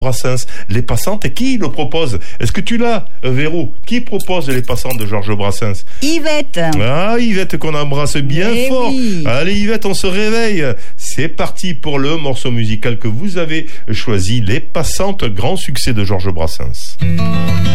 Brassens, Les Passantes, et qui le propose? Est-ce que tu l'as, Véro? Qui propose Les Passantes de Georges Brassens? Yvette. Ah, Yvette qu'on embrasse bien fort. Oui. Allez Yvette, on se réveille. C'est parti pour le morceau musical que vous avez choisi, Les Passantes, grand succès de Georges Brassens.